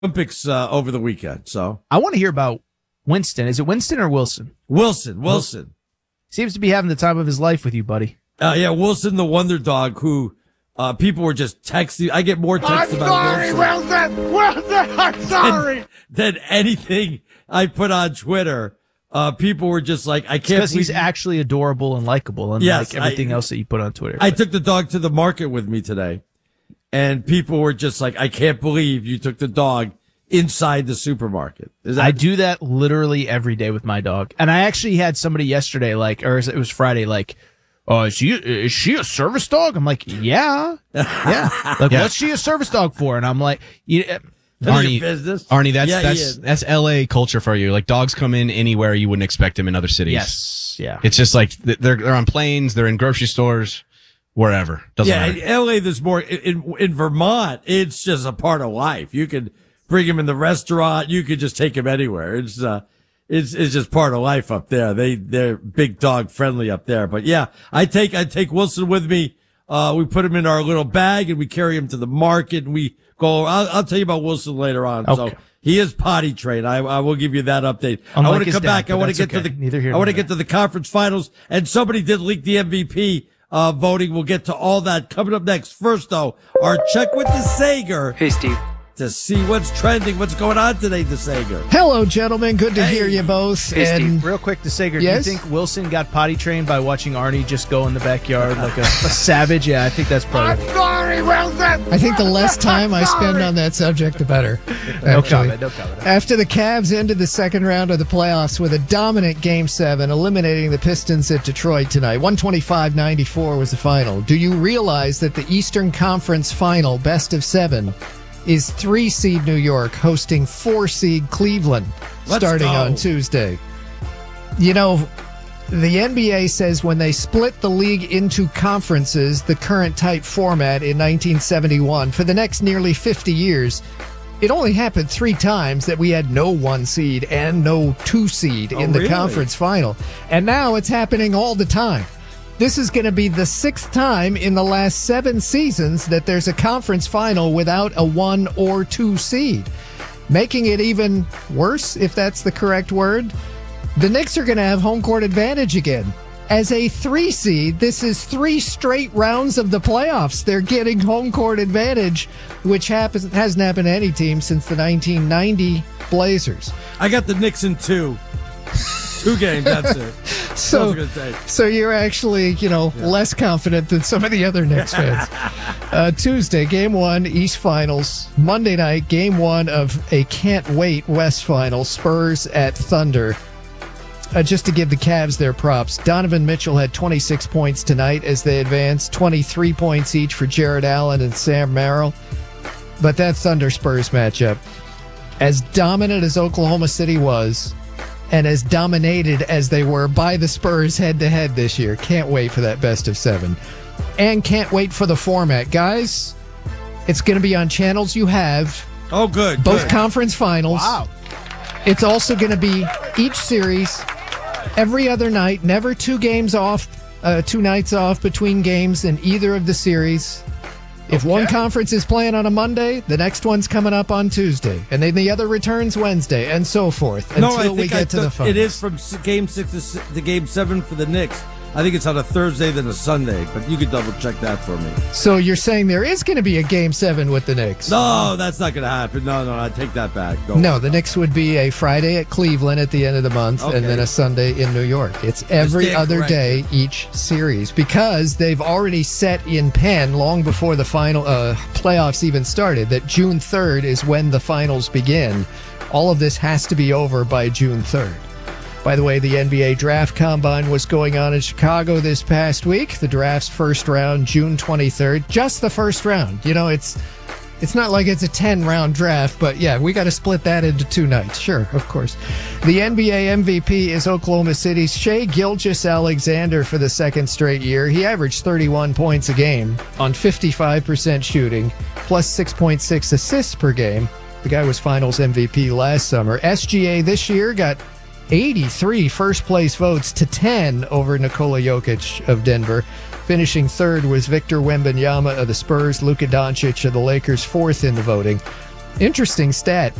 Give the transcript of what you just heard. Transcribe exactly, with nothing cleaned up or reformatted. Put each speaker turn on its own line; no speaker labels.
Olympics uh, over the weekend. So
I want to hear about Winston. Is it Winston or Wilson?
Wilson. Wilson
seems to be having the time of his life with you, buddy.
Uh, yeah, Wilson, the wonder dog, who uh, people were just texting. I get more texts
I'm
about
sorry,
Wilson.
Wilson. Wilson, I'm sorry.
Than, than anything I put on Twitter. Uh, people were just like, I can't.
Because he's actually adorable and likable, unlike
yes,
everything
I,
else that you put on Twitter.
I took the dog to the market with me today, and people were just like, I can't believe you took the dog inside the supermarket. Is that-
I do that literally every day with my dog. And I actually had somebody yesterday, like, or it was Friday, like, oh, is she, is she a service dog? I'm like, yeah. Yeah. Like,
Yeah.
what's she a service dog for? And I'm like, you,
Arnie,
business.
Arnie, that's
Yeah,
that's that's L A culture for you. Like dogs come in anywhere you wouldn't expect them in other cities.
yes. Yeah.
It's just like th- they're they're on planes, they're in grocery stores, wherever. Doesn't
yeah,
matter.
in L A, there's more. In, in Vermont, it's just a part of life. You could bring him in the restaurant. You could just take him anywhere. It's uh, it's it's just part of life up there. They they're big dog friendly up there. But yeah, I take I take Wilson with me. Uh, we put him in our little bag and we carry him to the market and we go. I'll, I'll tell you about Wilson later on.
Okay.
So he is potty trained. I I will give you that update.
Unlike
I want to
his
come
dad,
back. I
but
want to
that's
get
okay.
to the
Neither here
I want to
nor
get to the conference finals. And somebody did leak the M V P. Uh, voting. We'll get to all that coming up next. First, though, our check with DeSager.
Hey, Steve.
To see what's trending, what's going on today, DeSager.
Hello, gentlemen. Good to
Hey.
hear you both.
Hey,
and
Steve.
Real quick, DeSager,
Yes?
do you think Wilson got potty trained by watching Arnie just go in the backyard like a, a savage? Yeah, I think that's
I'm
probably.
sorry, Wilson.
I think the less time I spend
Sorry.
on that subject, the better.
No
actually.
comment, no comment.
After the Cavs ended the second round of the playoffs with a dominant Game seven, eliminating the Pistons at Detroit tonight. one twenty-five ninety-four was the final. Do you realize that the Eastern Conference final, best of seven, is three-seed New York hosting four-seed Cleveland
Let's
starting
go.
on Tuesday? You know, the N B A says when they split the league into conferences, the current type format in nineteen seventy-one, for the next nearly fifty years, it only happened three times that we had no one seed and no two seed
Oh,
in the
really?
conference final. And now it's happening all the time. This is going to be the sixth time in the last seven seasons that there's a conference final without a one or two seed. Making it even worse, if that's the correct word, the Knicks are going to have home court advantage again. As a three seed, this is three straight rounds of the playoffs. They're getting home court advantage, which happens, hasn't happened to any team since the nineteen ninety Blazers.
I got the Knicks in two. Two games, that's it.
So,
I was gonna say.
so you're actually, you know, less confident than some of the other Knicks fans. uh, Tuesday, game one, East Finals. Monday night, game one of a can't wait West Final, Spurs at Thunder. Uh, just to give the Cavs their props, Donovan Mitchell had twenty-six points tonight as they advanced, twenty-three points each for Jared Allen and Sam Merrill. But that Thunder Spurs matchup, as dominant as Oklahoma City was, and as dominated as they were by the Spurs head-to-head this year. Can't wait for that best of seven. And can't wait for the format. Guys, it's going to be on channels you have.
Oh, good.
Both
good.
conference finals.
Wow.
It's also going to be each series, every other night, never two games off, uh, two nights off between games in either of the series. If one conference is playing on a Monday, the next one's coming up on Tuesday, and then the other returns Wednesday, and so forth until
No, I think
we get
I
to the
took-
finals.
It is from s- game six to, s- to game seven for the Knicks. I think it's on a Thursday then a Sunday, but you could double check that for me.
So you're saying there is going to be a game seven with the Knicks?
No, that's not going to happen. No, no, I take that back. Don't
No,
worry.
the Knicks would be a Friday at Cleveland at the end of the month,
Okay.
and then a Sunday in New York. It's every
stand
other
corrected.
day each series because they've already set in pen long before the final uh, playoffs even started that June third is when the finals begin. All of this has to be over by June third. By the way, the N B A Draft Combine was going on in Chicago this past week. The draft's first round, June twenty-third. Just the first round. You know, it's it's not like it's a ten-round draft, but yeah, we got to split that into two nights. Sure, of course. The N B A M V P is Oklahoma City's Shai Gilgeous-Alexander for the second straight year. He averaged thirty-one points a game on fifty-five percent shooting, plus six point six assists per game. The guy was Finals M V P last summer. S G A this year got eighty-three first-place votes to ten over Nikola Jokic of Denver. Finishing third was Victor Wembanyama of the Spurs, Luka Doncic of the Lakers, fourth in the voting. Interesting stat.